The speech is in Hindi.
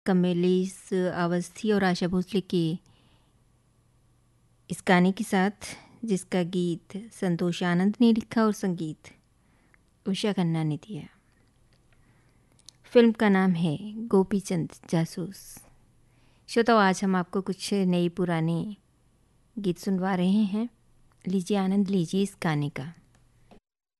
कमलेश अवस्थी और आशा भोसले के इस गाने के साथ, जिसका गीत संतोष आनंद ने लिखा और संगीत उषा खन्ना ने दिया। फिल्म का नाम है गोपीचंद जासूस। श्रोताओ, आज हम आपको कुछ नए पुराने गीत सुनवा रहे हैं। लीजिए, आनंद लीजिए इस गाने का।